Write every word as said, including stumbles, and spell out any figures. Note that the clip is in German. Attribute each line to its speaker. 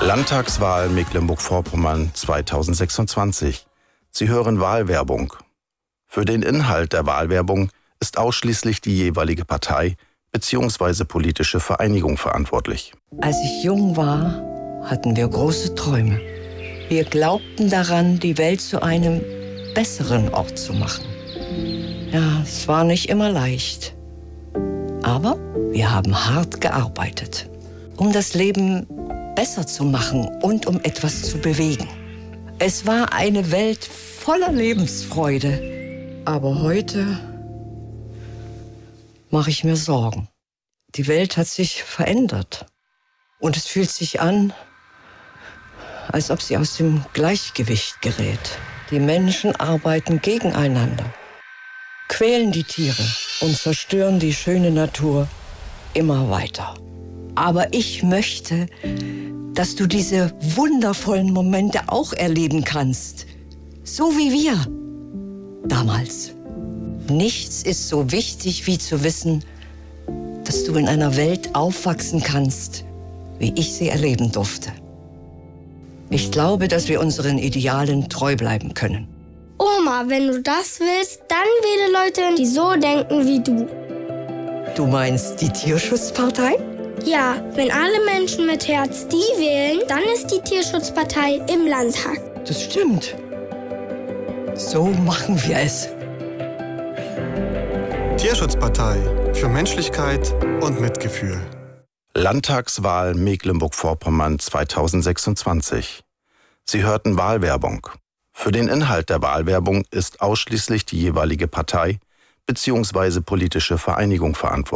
Speaker 1: Landtagswahl Mecklenburg-Vorpommern zweitausendsechsundzwanzig. Sie hören Wahlwerbung. Für den Inhalt der Wahlwerbung ist ausschließlich die jeweilige Partei bzw. politische Vereinigung verantwortlich.
Speaker 2: Als ich jung war, hatten wir große Träume. Wir glaubten daran, die Welt zu einem besseren Ort zu machen. Ja, es war nicht immer leicht. Aber wir haben hart gearbeitet, um das Leben besser zu machen und um etwas zu bewegen. Es war eine Welt voller Lebensfreude. Aber heute mache ich mir Sorgen. Die Welt hat sich verändert. Und es fühlt sich an, als ob sie aus dem Gleichgewicht gerät. Die Menschen arbeiten gegeneinander, quälen die Tiere und zerstören die schöne Natur immer weiter. Aber ich möchte, dass du diese wundervollen Momente auch erleben kannst. So wie wir damals. Nichts ist so wichtig, wie zu wissen, dass du in einer Welt aufwachsen kannst, wie ich sie erleben durfte. Ich glaube, dass wir unseren Idealen treu bleiben können.
Speaker 3: Oma, wenn du das willst, dann wähle Leute, die so denken wie du.
Speaker 2: Du meinst die Tierschutzpartei?
Speaker 3: Ja, wenn alle Menschen mit Herz die wählen, dann ist die Tierschutzpartei im Landtag.
Speaker 2: Das stimmt. So machen wir es.
Speaker 4: Tierschutzpartei für Menschlichkeit und Mitgefühl.
Speaker 1: Landtagswahl Mecklenburg-Vorpommern zweitausendsechsundzwanzig. Sie hörten Wahlwerbung. Für den Inhalt der Wahlwerbung ist ausschließlich die jeweilige Partei bzw. politische Vereinigung verantwortlich.